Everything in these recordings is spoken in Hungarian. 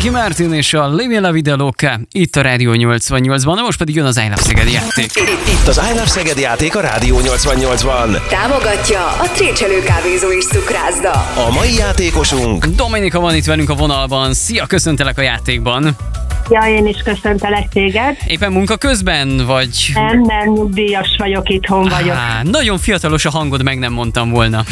Ricky Martin és a Leave La Vida Loca itt a Rádió 88-ban, most pedig jön az I Love Szeged játék. Itt az I Love Szeged játék a Rádió 88-ban. Támogatja a Trécselő kávézó és cukrászda. A mai játékosunk Dominika van itt velünk a vonalban. Szia, köszöntelek a játékban. Ja, én is köszöntelek téged. Éppen munka közben, vagy... Nem, nyugdíjas vagyok, itthon vagyok. Nagyon fiatalos a hangod, meg nem mondtam volna.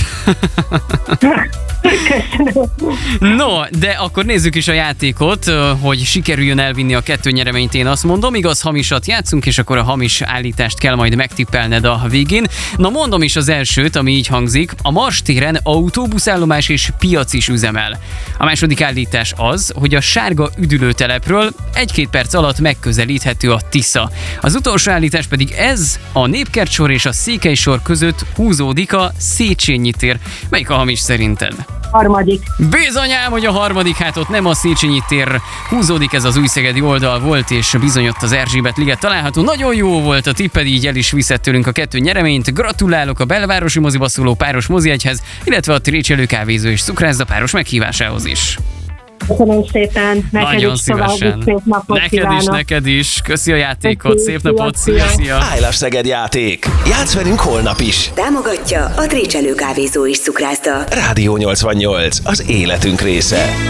Köszönöm. No, de akkor nézzük is a játékot, hogy sikerüljön elvinni a 2 nyereményt, én azt mondom. Igaz, hamisat játszunk, és akkor a hamis állítást kell majd megtippelned a végén. Na, mondom is az elsőt, ami így hangzik. A Mars téren autóbuszállomás és piac is üzemel. A második állítás az, hogy a sárga üdülőtelepről 1-2 perc alatt megközelíthető a Tisza. Az utolsó állítás pedig ez, a Népkertsor és a Székelysor között húzódik a Széchenyi tér. Melyik a hamis szerinted? Harmadik. Bizonyám, hogy a harmadik, hát ott nem a Széchenyi tér húzódik, ez az újszegedi oldal volt, és bizony ott az Erzsébet liget található. Nagyon jó volt a tipped, így el is viszed tőlünk a 2 nyereményt. Gratulálok a belvárosi moziba szóló páros mozijegyhez, illetve a Trécselő kávézó és cukrászda páros meghívásához is. Köszönöm szépen. Neked Nagyon is szívesen. Szép napot Neked is. Köszi a játékot, Köszi, szép napot, szia. szia. I Love Szeged játék. Játsz velünk holnap is. Támogatja a Trécselő kávézó és cukrászda. Rádió 88, az életünk része.